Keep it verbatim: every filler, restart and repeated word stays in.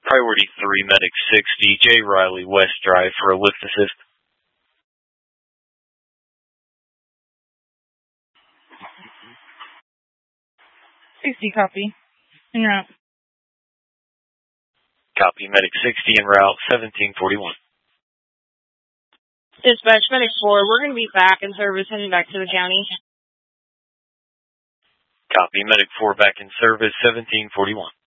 Priority three, Medic sixty, J. Riley West Drive for a lift assist. sixty, copy. En route. Copy, Medic sixty en route, seventeen forty-one. Dispatch, Medic four, we're going to be back in service heading back to the county. Copy, Medic four back in service, seventeen forty-one.